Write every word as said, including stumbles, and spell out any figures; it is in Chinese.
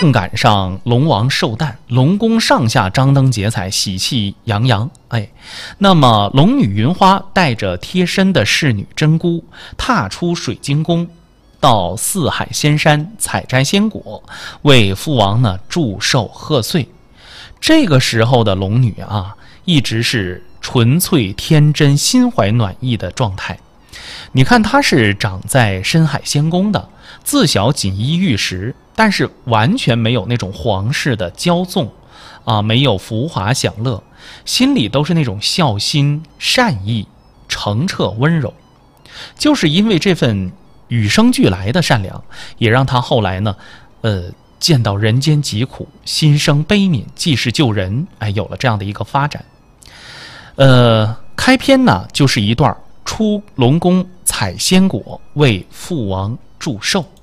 正赶上龙王寿诞，龙宫上下张灯结彩，喜气洋洋。哎，那么龙女云花带着贴身的侍女真姑，踏出水晶宫，到四海仙山采摘仙果，为父王呢祝寿贺岁。这个时候的龙女啊，一直是纯粹天真、心怀暖意的状态。你看，她是长在深海仙宫的，自小锦衣玉食，但是完全没有那种皇室的骄纵啊，没有浮华享乐，心里都是那种孝心、善意、澄澈、温柔。就是因为这份与生俱来的善良，也让她后来呢，呃，见到人间疾苦，心生悲悯，济世救人，哎，有了这样的一个发展。呃，开篇呢，就是一段出龙宫采仙果，为父王祝寿。